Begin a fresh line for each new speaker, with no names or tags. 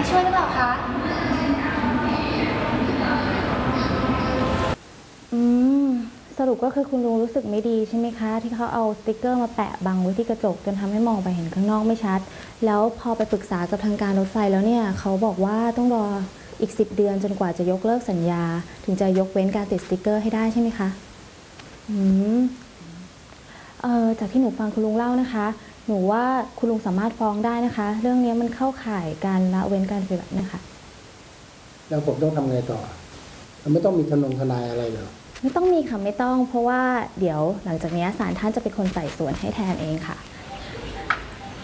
ช่วยหรือเปล่าคะ
อืมสรุปก็คือคุณลุงรู้สึกไม่ดีใช่ไหมคะที่เขาเอาสติกเกอร์มาแปะบังไว้ที่กระจกจนทำให้มองไปเห็นข้างนอกไม่ชัดแล้วพอไปปรึกษากับทางการรถไฟแล้วเนี่ยเขาบอกว่าต้องรออีก10 เดือนจนกว่าจะยกเลิกสัญญาถึงจะยกเว้นการติดสติกเกอร์ให้ได้ใช่ไหมคะอืมจากที่หนูฟังคุณลุงเล่านะคะหนูว่าคุณลุงสามารถฟ้องได้นะคะเรื่องนี้มันเข้าข่ายการละเว้นการปฏิบัตินะคะ
แล้วผมต้องทำไงต่อมันไม่ต้องมีทนายอะไรเหรอ
ไม่ต้องมีค่ะไม่ต้องเพราะว่าเดี๋ยวหลังจากนี้ศาลท่านจะเป็นคนไต่สวนให้แทนเองค่ะ